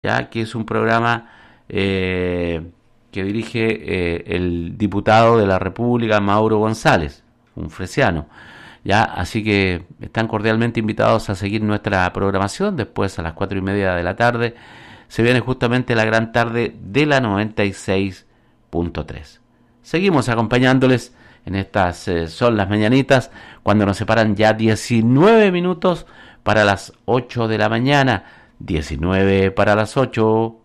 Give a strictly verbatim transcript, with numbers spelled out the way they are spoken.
ya que es un programa eh, que dirige eh, el diputado de la República, Mauro González, un fresiano. Ya, así que están cordialmente invitados a seguir nuestra programación. Después, a las cuatro y media de la tarde, se viene justamente la gran tarde de la noventa y seis punto tres. Seguimos acompañándoles en estas eh, son las mañanitas, cuando nos separan ya diecinueve minutos para las ocho de la mañana, diecinueve para las ocho.